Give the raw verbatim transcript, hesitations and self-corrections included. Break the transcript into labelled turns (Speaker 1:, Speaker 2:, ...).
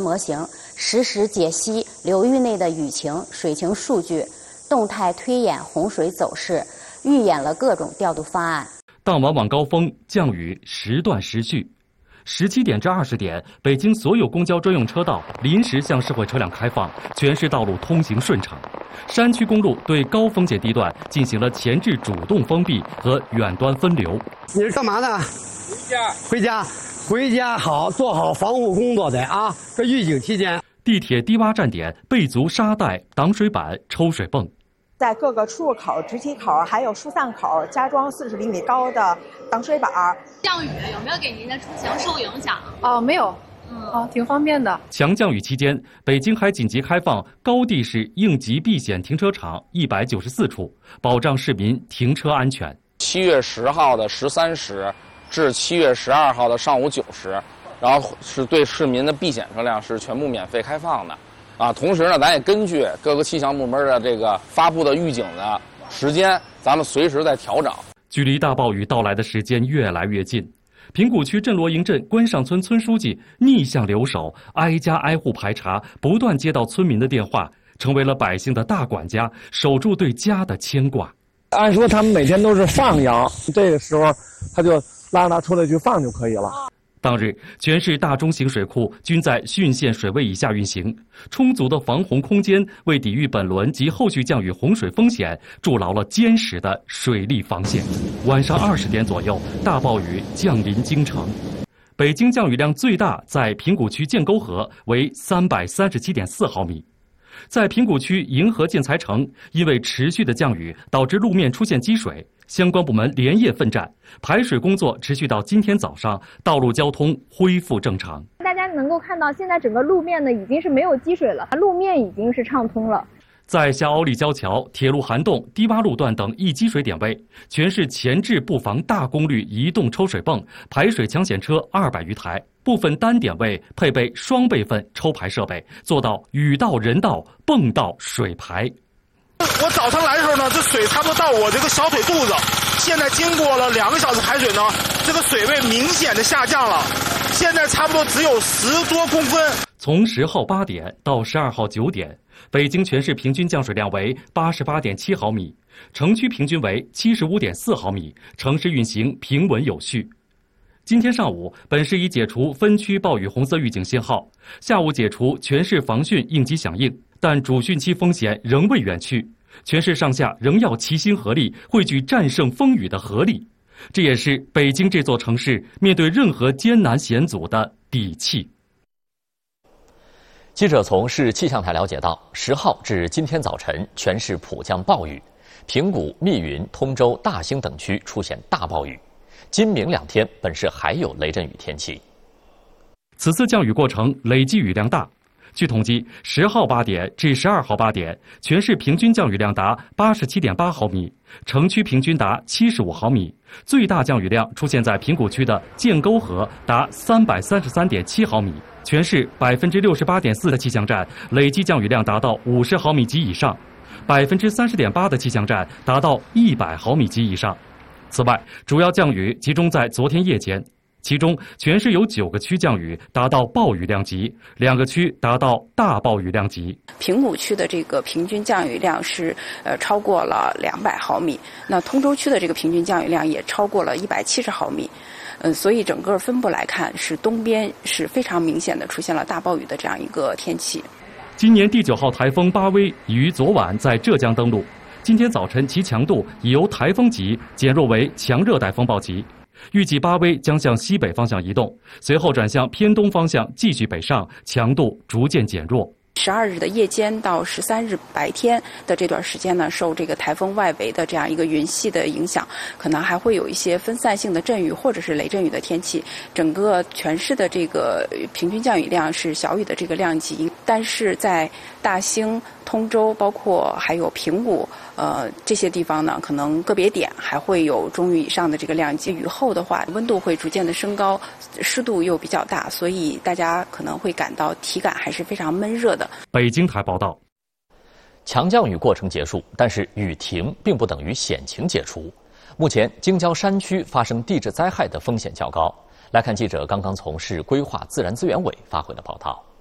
Speaker 1: 模型，实时解析流域内的雨情、水情数据，动态推演洪水走势，预演了各种调度方案。
Speaker 2: 当晚晚高峰降雨时断时续。十七点至二十点，北京所有公交专用车道临时向社会车辆开放，全市道路通行顺畅。山区公路对高风险地段进行了前置主动封闭和远端分流。
Speaker 3: 你是干嘛的？
Speaker 4: 回家。
Speaker 3: 回家，回家好，做好防护工作的啊！这预警期间，
Speaker 2: 地铁低洼站点备足沙袋、挡水板、抽水泵。
Speaker 5: 在各个出入口、直梯口还有疏散口加装四十厘米高的挡水板。
Speaker 6: 降雨有没有给您的出行受影响？
Speaker 7: 哦，没有，嗯，哦，挺方便的。
Speaker 2: 强降雨期间，北京还紧急开放高地市应急避险停车场一百九十四处，保障市民停车安全。
Speaker 4: 七月十号的十三时至七月十二号的上午九时，然后是对市民的避险车辆是全部免费开放的。啊，同时呢，咱也根据各个气象部门的这个发布的预警的时间，咱们随时在调整。
Speaker 2: 距离大暴雨到来的时间越来越近，平谷区镇罗营镇关上村村书记逆向留守，挨家挨户排查，不断接到村民的电话，成为了百姓的大管家，守住对家的牵挂。
Speaker 8: 按说他们每天都是放羊，这个时候他就拉他出来去放就可以了。
Speaker 2: 当日，全市大中型水库均在汛线水位以下运行，充足的防洪空间为抵御本轮及后续降雨洪水风险筑牢了坚实的水利防线。晚上二十点左右，大暴雨降临京城。北京降雨量最大在平谷区建沟河，为三百三十七点四毫米。在平谷区银河建材城，因为持续的降雨导致路面出现积水，相关部门连夜奋战，排水工作持续到今天早上，道路交通恢复正常。
Speaker 9: 大家能够看到，现在整个路面呢已经是没有积水了，路面已经是畅通了。
Speaker 2: 在下凹立交桥、铁路涵洞、低洼路段等易积水点位，全市前置布防大功率移动抽水泵、排水抢险车二百余台，部分单点位配备双备份抽排设备，做到雨到人到、泵到水排。
Speaker 10: 我早上来的时候呢，这水差不多到我这个小腿肚子，现在经过了两个小时排水呢，这个水位明显的下降了，现在差不多只有十多公分。
Speaker 2: 从十号八点到十二号九点，北京全市平均降水量为八十八点七毫米，城区平均为七十五点四毫米，城市运行平稳有序。今天上午，本市已解除分区暴雨红色预警信号，下午解除全市防汛应急响应，但主汛期风险仍未远去，全市上下仍要齐心合力，汇聚战胜风雨的合力。这也是北京这座城市面对任何艰难险阻的底气。
Speaker 11: 记者从市气象台了解到，十号至今天早晨，全市普降暴雨，平谷、密云、通州、大兴等区出现大暴雨。今明两天，本市还有雷阵雨天气。
Speaker 2: 此次降雨过程累计雨量大。据统计，十号八点至十二号八点，全市平均降雨量达八十七点八毫米，城区平均达七十五毫米。最大降雨量出现在平谷区的建沟河，达三百三十三点七毫米。全市百分之六十八点四的气象站累计降雨量达到五十毫米及以上，百分之三十点八的气象站达到一百毫米及以上。此外，主要降雨集中在昨天夜间。其中，全市有九个区降雨达到暴雨量级，两个区达到大暴雨量级。
Speaker 12: 平谷区的这个平均降雨量是呃超过了两百毫米，那通州区的这个平均降雨量也超过了一百七十毫米。嗯，所以整个分布来看，是东边是非常明显的出现了大暴雨的这样一个天气。
Speaker 2: 今年第九号台风巴威已于昨晚在浙江登陆，今天早晨其强度已由台风级减弱为强热带风暴级。预计巴威将向西北方向移动，随后转向偏东方向继续北上，强度逐渐减弱。
Speaker 12: 十二日的夜间到十三日白天的这段时间呢，受这个台风外围的这样一个云系的影响，可能还会有一些分散性的阵雨或者是雷阵雨的天气。整个全市的这个平均降雨量是小雨的这个量级，但是在大兴、通州，包括还有平谷，呃这些地方呢，可能个别点还会有中雨以上的这个量级。雨后的话，温度会逐渐的升高，湿度又比较大，所以大家可能会感到体感还是非常闷热的。
Speaker 2: 北京台报道，
Speaker 11: 强降雨过程结束，但是雨停并不等于险情解除。目前，京郊山区发生地质灾害的风险较高。来看记者刚刚从市规划自然资源委发回的报道。